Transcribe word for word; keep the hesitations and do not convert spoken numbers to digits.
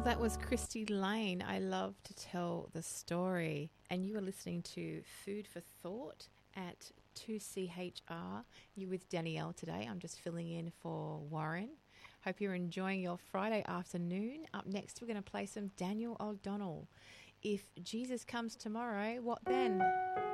That was Christy Lane. I love to tell the story. And you are listening to Food for Thought at two C H R. You with Danielle today. I'm just filling in for Warren. Hope you're enjoying your Friday afternoon. Up next, we're going to play some Daniel O'Donnell. If Jesus comes tomorrow, what then?